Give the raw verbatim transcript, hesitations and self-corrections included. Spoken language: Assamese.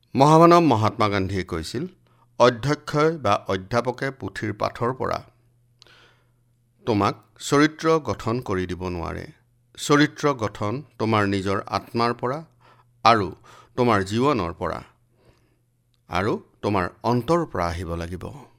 মহামানৱ মহাত্মা গান্ধীয়ে কৈছিল, অধ্যক্ষই বা অধ্যাপকে পুথিৰ পাঠৰ পৰা তোমাক চৰিত্ৰ গঠন কৰি দিব নোৱাৰে। চৰিত্ৰ গঠন তোমাৰ নিজৰ আত্মাৰ পৰা আৰু তোমাৰ জীৱনৰ পৰা আৰু তোমাৰ অন্তৰ পৰা আহিব লাগিব।